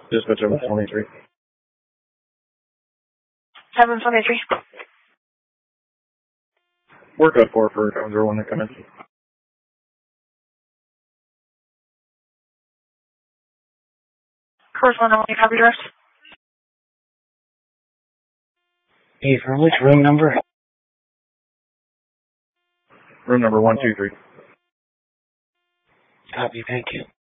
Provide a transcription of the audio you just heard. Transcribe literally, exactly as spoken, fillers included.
Dispatch seven twenty-three. seven twenty-three. Work up four for seven zero one to come in. Correspondent, only copy direct. Hey, for which room number? Room number one two three. Copy, thank you.